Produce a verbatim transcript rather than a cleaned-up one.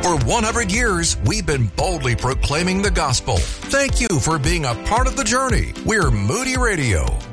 over one hundred years, we've been boldly proclaiming the gospel. Thank you for being a part of the journey. We're Moody Radio.